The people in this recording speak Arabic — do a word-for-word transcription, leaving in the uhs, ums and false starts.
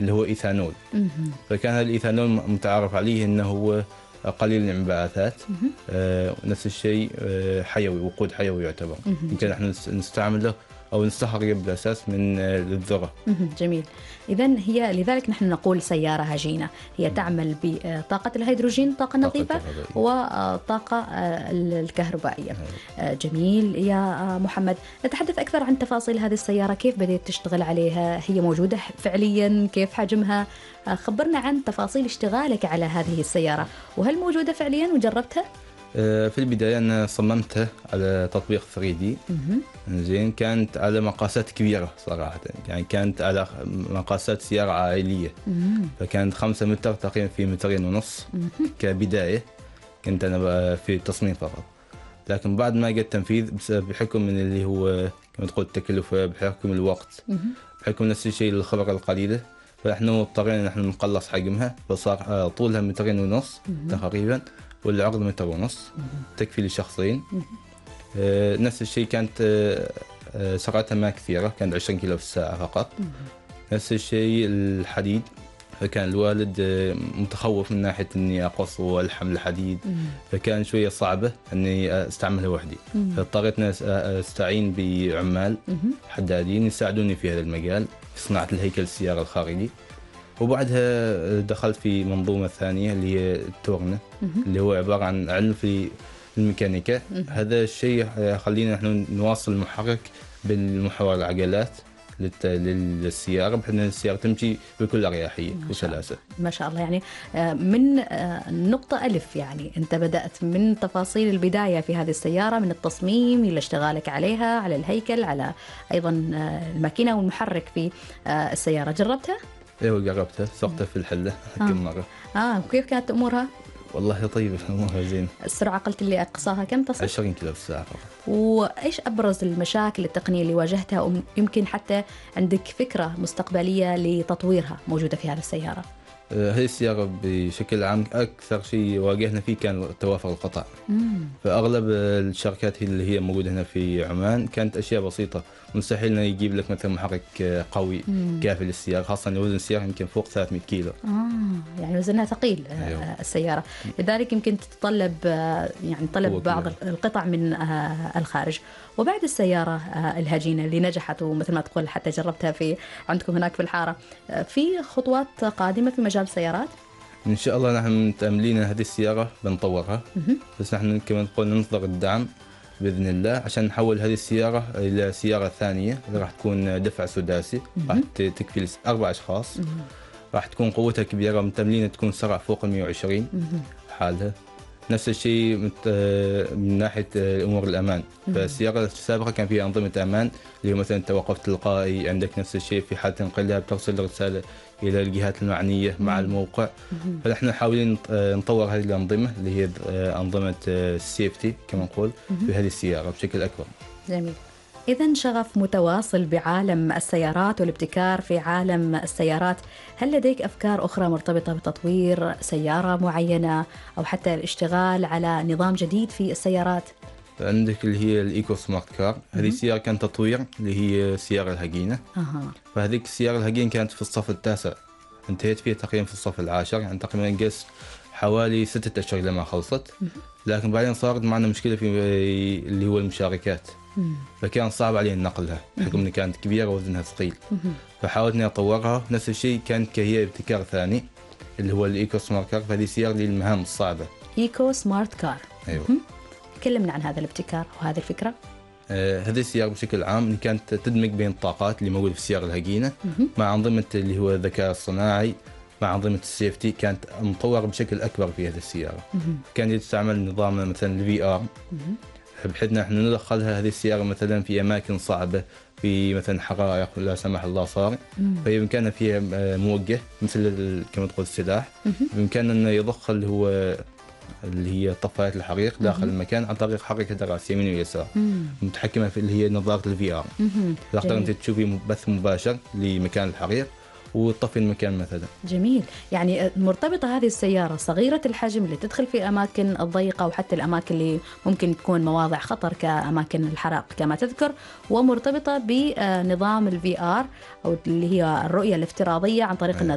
اللي هو إيثانول. فكان هذا الإيثانول متعارف عليه أنه هو قليل الانبعاثات. آه نفس الشيء آه حيوي، وقود حيوي يعتبر. يمكن نحن نستعمله أو نستخرجه بالأساس من آه الذرة. جميل. إذن هي لذلك نحن نقول سيارة هجينة، هي تعمل بطاقة الهيدروجين، طاقة نظيفة، وطاقة الكهربائية. جميل يا محمد. نتحدث أكثر عن تفاصيل هذه السيارة، كيف بدأت تشتغل عليها، هي موجودة فعليا، كيف حجمها؟ خبرنا عن تفاصيل اشتغالك على هذه السيارة، وهل موجودة فعليا وجربتها؟ في البداية أنا صممتها على تطبيق ثري دي. زين، كانت على مقاسات كبيرة صراحة، يعني كانت على مقاسات سيارة عائلية. مم. فكانت خمسة متر تقريبا في مترين ونص. مم. كبداية كنت أنا في التصميم فقط، لكن بعد ما جاء التنفيذ بحكم من اللي هو كما تقول التكلفة، بحكم الوقت، مم. بحكم نفس الشيء الخبرة القليلة، فإحنا اضطرينا نحن نقلص حجمها، فصار طولها مترين ونص تقريبا، والعرض متر ونص، تكفي لشخصين. آه نفس الشيء كانت آه سرعتها ما كثيرة، كانت عشرين كيلو في الساعة فقط. نفس الشيء الحديد، فكان الوالد آه متخوف من ناحية إني أقص والحم الحديد، فكان شوية صعبة إني أستعملها وحدي، فاضطريت أستعين بعمال حدادين يساعدوني في هذا المجال في صناعة الهيكل السيارة الخارجي. وبعدها دخلت في منظومة ثانية اللي هي التورنة، اللي هو عبارة عن علم في الميكانيكا. هذا الشيء يخلينا نحن نواصل المحرك بالمحور العجلات للسيارة، بحيث أن السيارة تمشي بكل أريحية وسلاسة. ما شاء الله. يعني من نقطة ألف، يعني أنت بدأت من تفاصيل البداية في هذه السيارة، من التصميم إلى اشتغالك عليها، على الهيكل، على أيضا الماكينة والمحرك في السيارة. جربتها؟ ايوه جربتها، سقطها في الحلة كم آه. مرة. اه وكيف كانت امورها؟ والله طيبة، امورها زين. السرعة قلت اللي اقصاها كم تصل؟ عشرين كيلو في الساعة فقط. وايش ابرز المشاكل التقنية اللي واجهتها، ويمكن حتى عندك فكرة مستقبلية لتطويرها موجودة في هذه السيارة؟ هذه السيارة بشكل عام أكثر شيء واجهنا فيه كان توافر القطع. مم. فأغلب الشركات اللي هي موجودة هنا في عمان كانت أشياء بسيطة، مستحيل إنه يجيب لك مثلا محرك قوي مم. كافي للسيارة، خاصة إن وزن السيارة يمكن فوق ثلاثمئة كيلو. آه يعني وزنها ثقيل. أيوه. السيارة لذلك يمكن تتطلب يعني طلب بعض القطع من الخارج. وبعد السيارة الهجينة اللي نجحت ومثل ما تقول حتى جربتها في عندكم هناك في الحارة، في خطوات قادمة في مجال السيارات؟ إن شاء الله نحن متأملين هذه السيارة بنطورها، بس نحن كما نقول ننتظر الدعم بإذن الله عشان نحول هذه السيارة إلى سيارة ثانية اللي راح تكون دفع سداسي، راح تكفي أربع أشخاص، راح تكون قوتها كبيرة، متأملين تكون سرعة فوق مئة وعشرين حالها. نفس الشيء من ناحية أمور الأمان، فالسيارة السابقة كان فيها أنظمة أمان اللي هو مثلا توقف تلقائي، عندك نفس الشيء في حالة انقلاب ترسل رسالة إلى الجهات المعنية مع الموقع. فنحن نحاولين نطور هذه الأنظمة اللي هي أنظمة السيفتي كما نقول في هذه السيارة بشكل أكبر. جميل. إذن شغف متواصل بعالم السيارات والابتكار في عالم السيارات. هل لديك أفكار أخرى مرتبطة بتطوير سيارة معينة أو حتى الاشتغال على نظام جديد في السيارات؟ عندك اللي هي الإيكو سمارت كار، هذه السيارة كان تطوير اللي هي السيارة الهجينة. أه. فهذيك السيارة الهجينة كانت في الصف التاسع، انتهيت فيها تقريبا في الصف العاشر، يعني تقريبا قص حوالي ستة أشهر لما خلصت. لكن بعدين صارت معنا مشكلة في اللي هو المشاركات، فكان صعب علينا نقلها بحكم أنها كانت كبيرة ووزنها ثقيل. فحاولت أني أطورها. نفس الشيء كانت كهي ابتكار ثاني اللي هو الإيكو سمارت كار، فهذه سيارة للمهام الصعبة. إيكو سمارت كار. أيوة. تكلمنا عن هذا الابتكار وهذه الفكرة. آه هذه السيارة بشكل عام كانت تدمج بين الطاقات اللي موجودة في السيارة الهجينة مع أنظمة اللي هو الذكاء الصناعي مع أنظمة السيفتي، كانت مطورة بشكل أكبر في هذه السيارة. كان تستعمل نظام مثلا الفي آر بحيث نحن ندخلها هذه السيارة مثلا في أماكن صعبة، في مثلا حرائق لا سمح الله صار، فبإمكاننا فيها موجه مثل كما تقول السلاح، بإمكاننا أنه يضخ اللي هو اللي هي طفايات الحريق داخل مم. المكان عن طريق حركة الرأس يمين ويسار، متحكمة في اللي هي نظارة الفي آر. تقدر أنت تشوفي بث مباشر لمكان الحريق وتطفي المكان مثلا. جميل. يعني مرتبطة هذه السيارة صغيرة الحجم اللي تدخل في أماكن الضيقة وحتى الأماكن اللي ممكن تكون مواضع خطر كأماكن الحرائق كما تذكر، ومرتبطة بنظام الفي آر أو اللي هي الرؤية الافتراضية عن طريق